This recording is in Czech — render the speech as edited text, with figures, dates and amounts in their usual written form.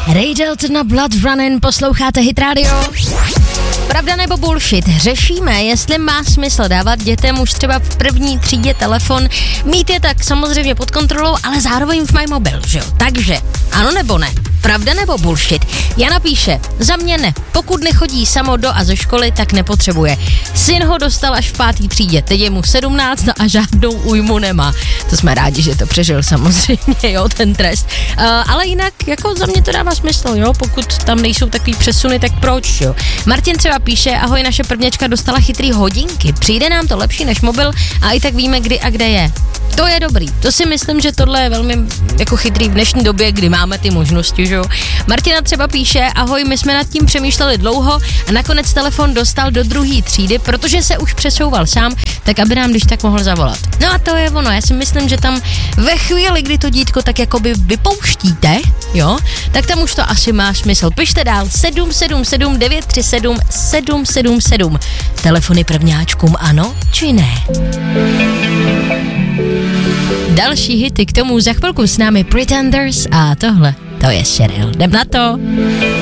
Ray Dalton na Blood Running, posloucháte Hit Radio. Pravda nebo bullshit? Řešíme, jestli má smysl dávat dětem už třeba v první třídě telefon, mít je tak samozřejmě pod kontrolou, ale zároveň už mají mobil, že jo? Takže, ano nebo ne? Pravda nebo bullshit? Jana píše, za mě ne. Pokud nechodí samo do a ze školy, tak nepotřebuje. Syn ho dostal až v 5. třídě, teď je mu 17 a žádnou újmu nemá. To jsme rádi, že to přežil samozřejmě, jo, ten trest. Ale jinak, jako za mě to dává smysl, jo, pokud tam nejsou takový přesuny, tak proč, jo. Martin třeba píše, ahoj, naše prvněčka dostala chytrý hodinky, přijde nám to lepší než mobil a i tak víme, kdy a kde je. To je dobrý, to si myslím, že tohle je velmi jako chytrý v dnešní době, kdy máme ty možnosti, že jo. Martina třeba píše, ahoj, my jsme nad tím přemýšleli dlouho a nakonec telefon dostal do 2. třídy, protože se už přesouval sám, tak aby nám když tak mohl zavolat. No a to je ono, já si myslím, že tam ve chvíli, kdy to dítko tak jakoby vypouštíte, jo, tak tam už to asi má smysl. Pište dál 777 937 777. Telefony prvňáčkům ano či ne? Další hity k tomu za chvilku s námi Pretenders a tohle, to je Cheryl. Jdem na to.